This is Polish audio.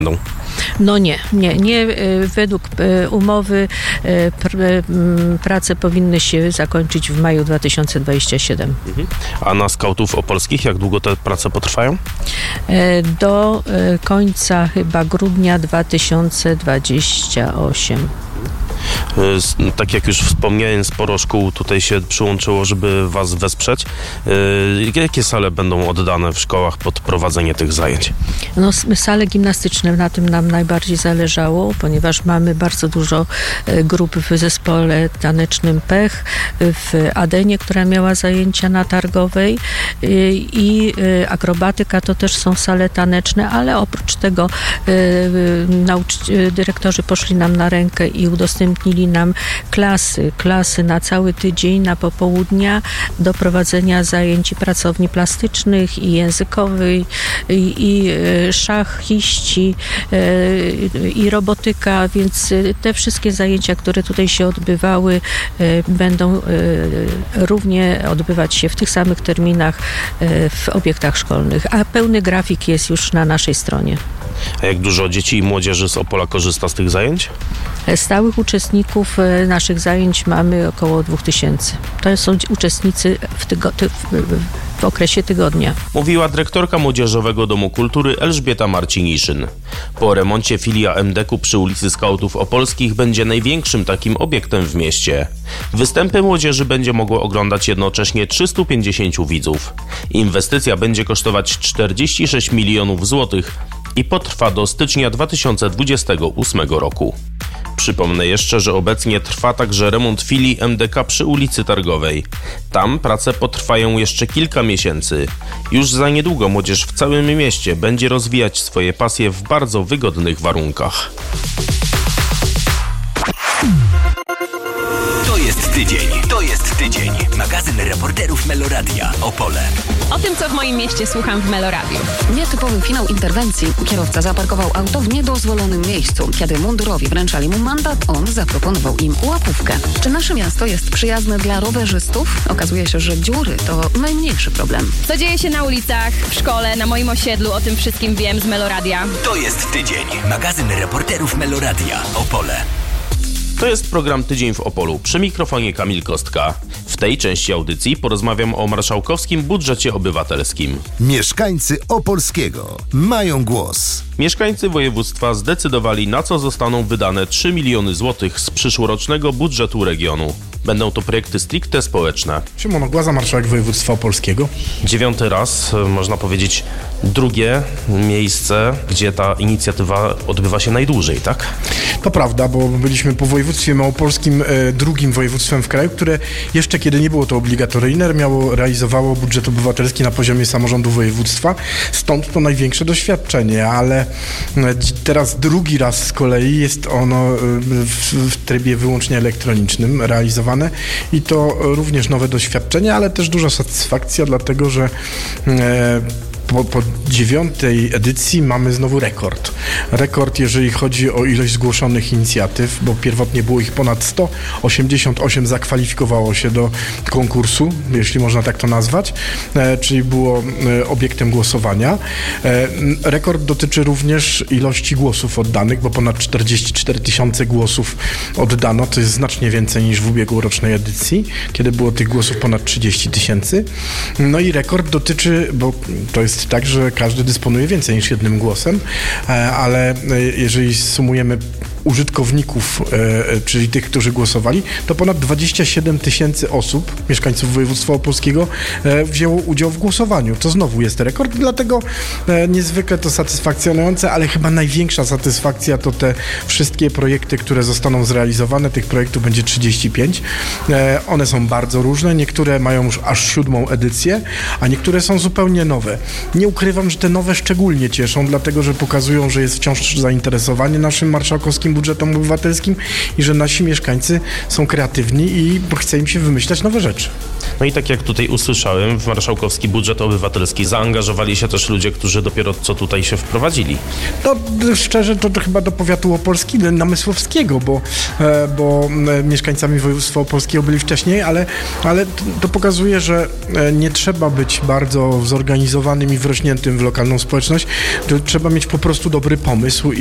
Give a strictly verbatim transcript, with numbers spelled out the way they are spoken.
No nie, nie, nie. Według umowy prace powinny się zakończyć w maju dwa tysiące dwudziestego siódmego. Mhm. A na skautów opolskich jak długo te prace potrwają? Do końca chyba grudnia dwa tysiące dwudziestego ósmego. Tak jak już wspomniałem, sporo szkół tutaj się przyłączyło, żeby was wesprzeć. Jakie sale będą oddane w szkołach pod prowadzenie tych zajęć? No, sale gimnastyczne, na tym nam najbardziej zależało, ponieważ mamy bardzo dużo grup w zespole tanecznym Pech, w Adenie, która miała zajęcia na Targowej, i akrobatyka to też są sale taneczne, ale oprócz tego nauczy- dyrektorzy poszli nam na rękę i udostępnili nam klasy, klasy na cały tydzień, na popołudnia do prowadzenia zajęć pracowni plastycznych i językowej, i, i szachiści, i robotyka, więc te wszystkie zajęcia, które tutaj się odbywały, będą równie odbywać się w tych samych terminach w obiektach szkolnych, a pełny grafik jest już na naszej stronie. A jak dużo dzieci i młodzieży z Opola korzysta z tych zajęć? Stałych uczestników naszych zajęć mamy około dwóch tysięcy. To są uczestnicy w, tygo- ty- w, w okresie tygodnia. Mówiła dyrektorka Młodzieżowego Domu Kultury Elżbieta Marciniszyn. Po remoncie filia em de ku przy ulicy Skautów Opolskich będzie największym takim obiektem w mieście. Występy młodzieży będzie mogło oglądać jednocześnie trzystu pięćdziesięciu widzów. Inwestycja będzie kosztować czterdzieści sześć milionów złotych i potrwa do stycznia dwa tysiące dwudziestego ósmego roku. Przypomnę jeszcze, że obecnie trwa także remont filii em de ka przy ulicy Targowej. Tam prace potrwają jeszcze kilka miesięcy. Już za niedługo młodzież w całym mieście będzie rozwijać swoje pasje w bardzo wygodnych warunkach. To jest tydzień, to jest tydzień. Magazyn reporterów Meloradia Opole. O tym, co w moim mieście słucham w Meloradiu. Nietypowy finał interwencji. Kierowca zaparkował auto w niedozwolonym miejscu. Kiedy mundurowi wręczali mu mandat, on zaproponował im łapówkę. Czy nasze miasto jest przyjazne dla rowerzystów? Okazuje się, że dziury to najmniejszy problem. Co dzieje się na ulicach, w szkole, na moim osiedlu, o tym wszystkim wiem z Meloradia. To jest tydzień. Magazyn reporterów Meloradia Opole. To jest program Tydzień w Opolu. Przy mikrofonie Kamil Kostka. W tej części audycji porozmawiam o marszałkowskim budżecie obywatelskim. Mieszkańcy Opolskiego mają głos. Mieszkańcy województwa zdecydowali, na co zostaną wydane trzy miliony złotych z przyszłorocznego budżetu regionu. Będą to projekty stricte społeczne. Szymon Ogłaza, marszałek województwa opolskiego. Dziewiąty raz, można powiedzieć, drugie miejsce, gdzie ta inicjatywa odbywa się najdłużej, tak? To prawda, bo byliśmy po województwie małopolskim e, drugim województwem w kraju, które jeszcze kiedy nie było to obligatoryjne, miało, realizowało budżet obywatelski na poziomie samorządu województwa. Stąd to największe doświadczenie, ale e, teraz drugi raz z kolei jest ono e, w, w trybie wyłącznie elektronicznym realizowane i to również nowe doświadczenie, ale też duża satysfakcja, dlatego że e, Po, po dziewiątej edycji mamy znowu rekord. Rekord, jeżeli chodzi o ilość zgłoszonych inicjatyw, bo pierwotnie było ich ponad sto osiemdziesiąt osiem zakwalifikowało się do konkursu, jeśli można tak to nazwać, e, czyli było e, obiektem głosowania. E, rekord dotyczy również ilości głosów oddanych, bo ponad czterdzieści cztery tysiące głosów oddano, to jest znacznie więcej niż w ubiegłorocznej edycji, kiedy było tych głosów ponad trzydzieści tysięcy. No i rekord dotyczy, bo to jest tak, że każdy dysponuje więcej niż jednym głosem, ale jeżeli sumujemy użytkowników, e, czyli tych, którzy głosowali, to ponad dwadzieścia siedem tysięcy osób, mieszkańców województwa opolskiego, e, wzięło udział w głosowaniu. To znowu jest rekord, dlatego e, niezwykle to satysfakcjonujące, ale chyba największa satysfakcja to te wszystkie projekty, które zostaną zrealizowane. Tych projektów będzie trzydzieści pięć. E, one są bardzo różne, niektóre mają już aż siódmą edycję, a niektóre są zupełnie nowe. Nie ukrywam, że te nowe szczególnie cieszą, dlatego że pokazują, że jest wciąż zainteresowanie naszym marszałkowskim polskim budżetom obywatelskim i że nasi mieszkańcy są kreatywni i chce im się wymyślać nowe rzeczy. No i tak jak tutaj usłyszałem, w marszałkowski budżet obywatelski zaangażowali się też ludzie, którzy dopiero co tutaj się wprowadzili. No szczerze, to, to chyba do powiatu opolskiego, namysłowskiego, bo, e, bo e, mieszkańcami województwa opolskiego byli wcześniej, ale, ale to, to pokazuje, że e, nie trzeba być bardzo zorganizowanym i wrośniętym w lokalną społeczność, to trzeba mieć po prostu dobry pomysł